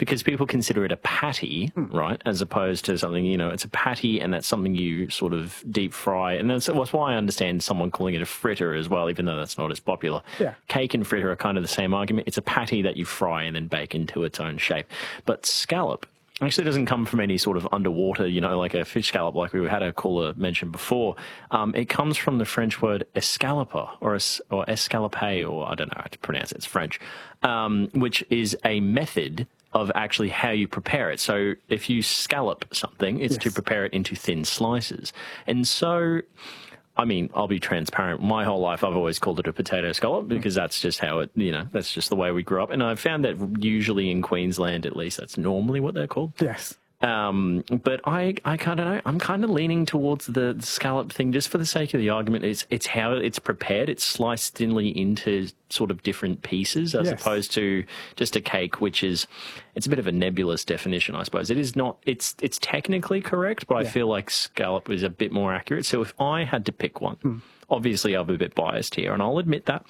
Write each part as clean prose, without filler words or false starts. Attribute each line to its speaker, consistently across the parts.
Speaker 1: because people consider it a patty, right, as opposed to something, it's a patty and that's something you sort of deep fry. And that's why I understand someone calling it a fritter as well, even though that's not as popular.
Speaker 2: Yeah.
Speaker 1: Cake and fritter are kind of the same argument. It's a patty that you fry and then bake into its own shape. But scallop actually doesn't come from any sort of underwater, like a fish scallop, like we had a caller mention before. It comes from the French word escaloper or escalope, or I don't know how to pronounce it. It's French, which is a method of actually how you prepare it. So if you scallop something, it's to prepare it into thin slices. And so, I mean, I'll be transparent. My whole life, I've always called it a potato scallop because that's just how it, that's just the way we grew up. And I've found that usually in Queensland, at least, that's normally what they're called.
Speaker 2: Yes.
Speaker 1: But I kind of know. I'm kind of leaning towards the scallop thing just for the sake of the argument. It's how it's prepared. It's sliced thinly into sort of different pieces as opposed to just a cake, which is, it's a bit of a nebulous definition, I suppose. It is not, it's technically correct, but I feel like scallop is a bit more accurate. So if I had to pick one, obviously I'm a bit biased here and I'll admit that.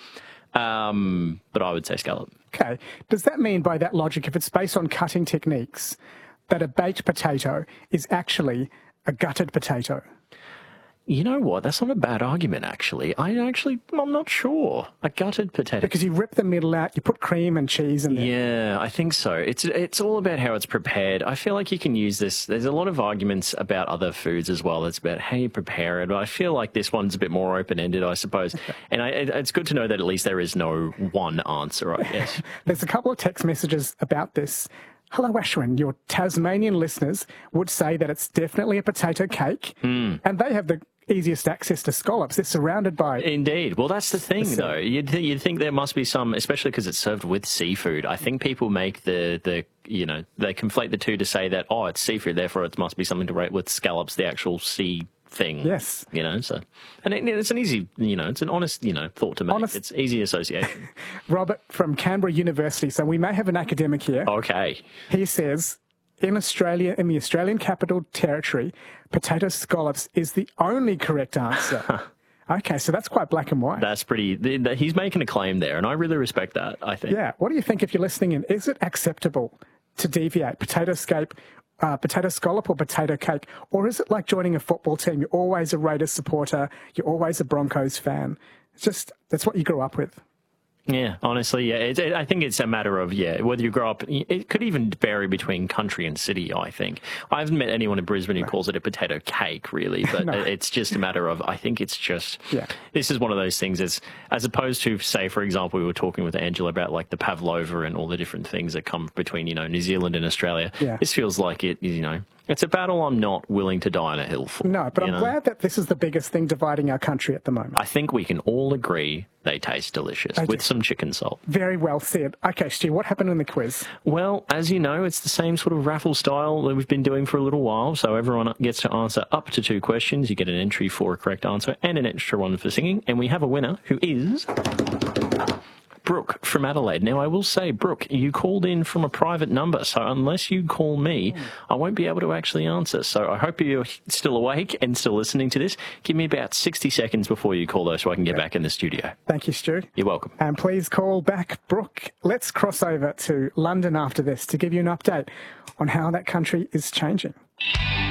Speaker 1: But I would say scallop.
Speaker 2: Okay. Does that mean by that logic, if it's based on cutting techniques, that a baked potato is actually a gutted potato?
Speaker 1: You know what? That's not a bad argument, actually. I'm not sure. A gutted potato.
Speaker 2: Because you rip the middle out, you put cream and cheese in there.
Speaker 1: Yeah, I think so. It's all about how it's prepared. I feel like you can use this. There's a lot of arguments about other foods as well. It's about how you prepare it. But I feel like this one's a bit more open-ended, I suppose. Okay. And it's good to know that at least there is no one answer, I guess.
Speaker 2: There's a couple of text messages about this. Hello, Ashwin. Your Tasmanian listeners would say that it's definitely a potato cake, and they have the easiest access to scallops. They're surrounded by...
Speaker 1: Indeed. Well, that's the thing, though. You'd think there must be some, especially because it's served with seafood. I think people make they conflate the two to say that, it's seafood, therefore it must be something to rate with scallops, the actual sea thing.
Speaker 2: Yes.
Speaker 1: So, and it's an easy, it's an honest, thought to make. It's easy association.
Speaker 2: Robert from Canberra University. So we may have an academic here.
Speaker 1: Okay.
Speaker 2: He says, in Australia, in the Australian Capital Territory, potato scallops is the only correct answer. Okay, so that's quite black and white.
Speaker 1: That's pretty... He's making a claim there, and I really respect that, I think.
Speaker 2: Yeah. What do you think if you're listening in? Is it acceptable to deviate potato scallop or potato cake? Or is it like joining a football team? You're always a Raiders supporter. You're always a Broncos fan. It's just, that's what you grew up with.
Speaker 1: Yeah, honestly, yeah. I think it's a matter of, whether you grow up... It could even vary between country and city, I think. I haven't met anyone in Brisbane who calls it a potato cake, really, but it's just a matter of... I think it's just... Yeah. This is one of those things, as opposed to, say, for example, we were talking with Angela about, like, the pavlova and all the different things that come between, New Zealand and Australia. Yeah. This feels like it, it's a battle I'm not willing to die on a hill for.
Speaker 2: No, but I'm glad that this is the biggest thing dividing our country at the moment.
Speaker 1: I think we can all agree they taste delicious with some chicken salt.
Speaker 2: Very well said. Okay, Stu, what happened in the quiz?
Speaker 1: Well, as you know, it's the same sort of raffle style that we've been doing for a little while. So everyone gets to answer up to 2 questions. You get an entry for a correct answer and an extra one for singing. And we have a winner who is... Brooke from Adelaide. Now, I will say, Brooke, you called in from a private number, so unless you call me, I won't be able to actually answer. So I hope you're still awake and still listening to this. Give me about 60 seconds before you call, though, so I can get back in the studio.
Speaker 2: Thank you, Stu.
Speaker 1: You're welcome.
Speaker 2: And please call back, Brooke. Let's cross over to London after this to give you an update on how that country is changing.